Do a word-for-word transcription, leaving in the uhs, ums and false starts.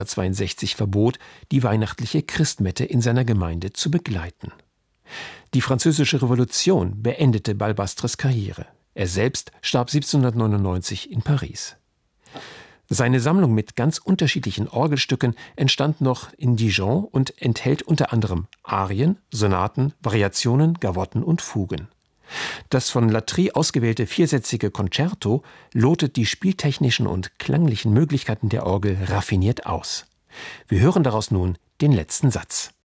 achtzehnhundertzweiundsechzig verbot, die weihnachtliche Christmette in seiner Gemeinde zu begleiten. Die Französische Revolution beendete Balbastres Karriere. Er selbst starb siebzehnhundertneunundneunzig in Paris. Seine Sammlung mit ganz unterschiedlichen Orgelstücken entstand noch in Dijon und enthält unter anderem Arien, Sonaten, Variationen, Gavotten und Fugen. Das von Latry ausgewählte viersätzige Concerto lotet die spieltechnischen und klanglichen Möglichkeiten der Orgel raffiniert aus. Wir hören daraus nun den letzten Satz.